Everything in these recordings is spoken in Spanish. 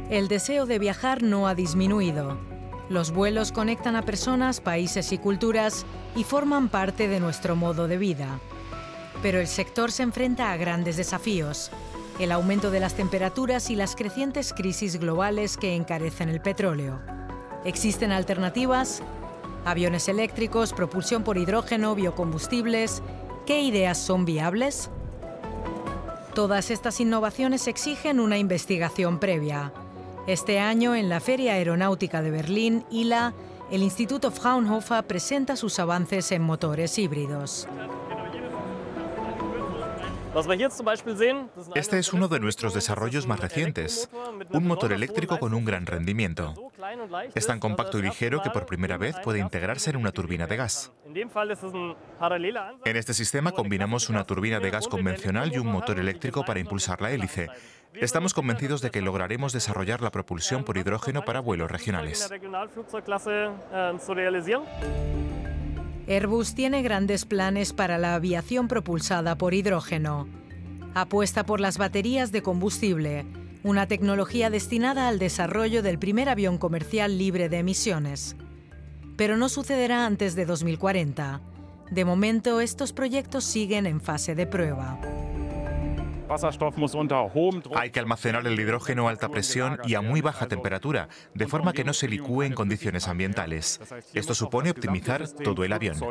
El deseo de viajar no ha disminuido. Los vuelos conectan a personas, países y culturas y forman parte de nuestro modo de vida. Pero el sector se enfrenta a grandes desafíos: el aumento de las temperaturas y las crecientes crisis globales que encarecen el petróleo. ¿Existen alternativas? ¿Aviones eléctricos, propulsión por hidrógeno, biocombustibles? ¿Qué ideas son viables? Todas estas innovaciones exigen una investigación previa. Este año, en la Feria Aeronáutica de Berlín, ILA, el Instituto Fraunhofer presenta sus avances en motores híbridos. Este es uno de nuestros desarrollos más recientes, un motor eléctrico con un gran rendimiento. Es tan compacto y ligero que por primera vez puede integrarse en una turbina de gas. En este sistema combinamos una turbina de gas convencional y un motor eléctrico para impulsar la hélice. Estamos convencidos de que lograremos desarrollar la propulsión por hidrógeno para vuelos regionales. Airbus tiene grandes planes para la aviación propulsada por hidrógeno. Apuesta por las baterías de combustible, una tecnología destinada al desarrollo del primer avión comercial libre de emisiones. Pero no sucederá antes de 2040. De momento, estos proyectos siguen en fase de prueba. Hay que almacenar el hidrógeno a alta presión y a muy baja temperatura, de forma que no se licúe en condiciones ambientales. Esto supone optimizar todo el avión.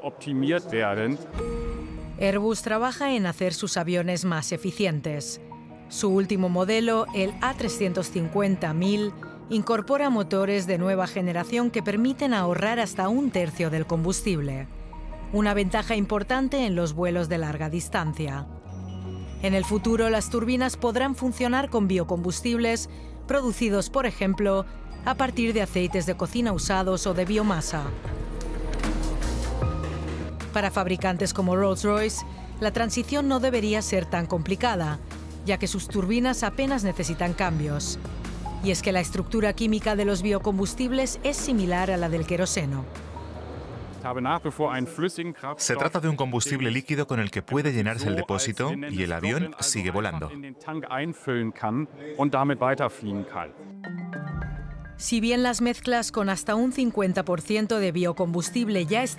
Airbus trabaja en hacer sus aviones más eficientes. Su último modelo, el A350-1000, incorpora motores de nueva generación que permiten ahorrar hasta un tercio del combustible. Una ventaja importante en los vuelos de larga distancia. En el futuro, las turbinas podrán funcionar con biocombustibles producidos, por ejemplo, a partir de aceites de cocina usados o de biomasa. Para fabricantes como Rolls-Royce, la transición no debería ser tan complicada, ya que sus turbinas apenas necesitan cambios. Y es que la estructura química de los biocombustibles es similar a la del queroseno. Se trata de un combustible líquido con el que puede llenarse el depósito y el avión sigue volando. Si bien las mezclas con hasta un 50% de biocombustible ya están